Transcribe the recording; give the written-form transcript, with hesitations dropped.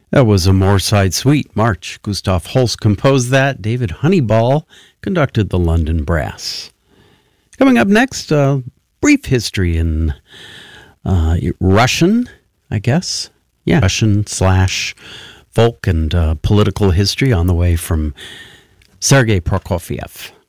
That was a Moorside Suite March. Gustav Holst composed that. David Honeyball conducted the London Brass. Coming up next, brief history in Russian, I guess. Yeah, Russian/folk and political history on the way from Sergei Prokofiev.